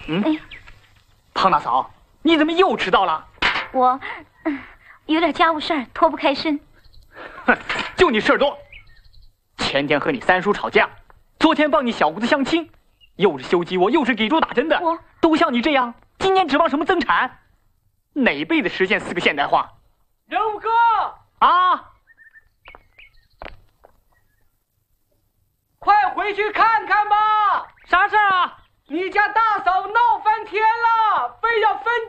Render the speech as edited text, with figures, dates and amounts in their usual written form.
胖大嫂，你怎么又迟到了？ 我有点家务事儿，脱不开身。 哼，就你事儿多。前天和你三叔吵架，昨天帮你小姑子相亲，又是修鸡窝，又是给猪打针的，都像你这样，今年指望什么增产？哪辈子实现4个现代化？ 任务哥啊！ 快回去看看吧！ 啥事儿啊？ 你家大嫂闹翻天了，非要分